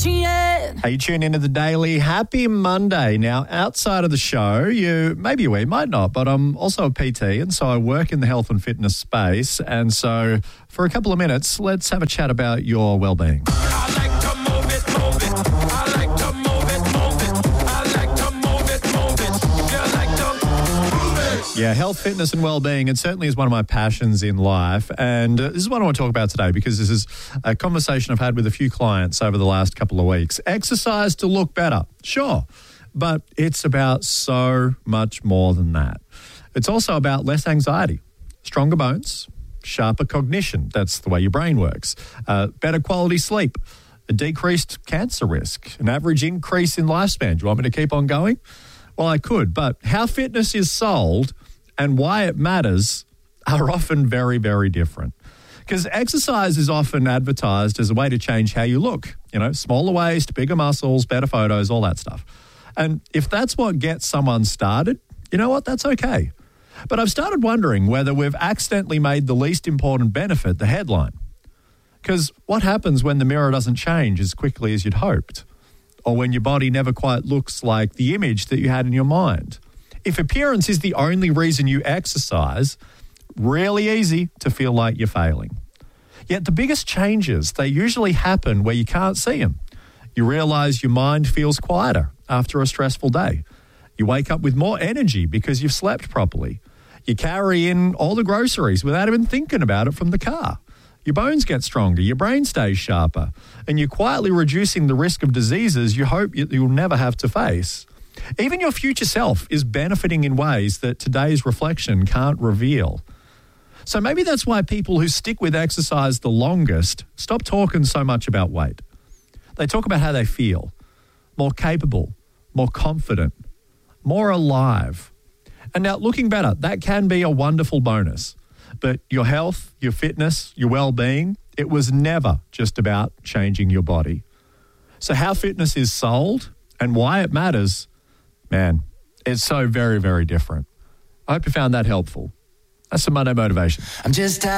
yet. Hey, you tune into the Daily. Happy Monday. Now, outside of the show, you maybe aware, might not, but I'm also a PT, and so I work in the health and fitness space. And so for a couple of minutes, let's have a chat about your well-being. I like to move it, move it. I like to move it, move it. I like to move it, move it. If you like to move it. Yeah, health, fitness and well-being, it certainly is one of my passions in life. And this is what I want to talk about today because this is a conversation I've had with a few clients over the last couple of weeks. Exercise to look better, sure, but it's about so much more than that. It's also about less anxiety, stronger bones, sharper cognition, that's the way your brain works, better quality sleep, a decreased cancer risk, an average increase in lifespan. Do you want me to keep on going? Well, I could, but how fitness is sold and why it matters are often very, very different. Because exercise is often advertised as a way to change how you look. You know, smaller waist, bigger muscles, better photos, all that stuff. And if that's what gets someone started, you know what? That's okay. But I've started wondering whether we've accidentally made the least important benefit the headline. Because what happens when the mirror doesn't change as quickly as you'd hoped? Or when your body never quite looks like the image that you had in your mind? If appearance is the only reason you exercise, really easy to feel like you're failing. Yet the biggest changes, they usually happen where you can't see them. You realise your mind feels quieter after a stressful day. You wake up with more energy because you've slept properly. You carry in all the groceries without even thinking about it from the car. Your bones get stronger, your brain stays sharper, and you're quietly reducing the risk of diseases you hope you'll never have to face. Even your future self is benefiting in ways that today's reflection can't reveal. So maybe that's why people who stick with exercise the longest stop talking so much about weight. They talk about how they feel, more capable, more confident, more alive. And now looking better, that can be a wonderful bonus. But your health, your fitness, your well-being, it was never just about changing your body. So how fitness is sold and why it matters, man, it's so very, very different. I hope you found that helpful. That's some Monday Motivation. I'm just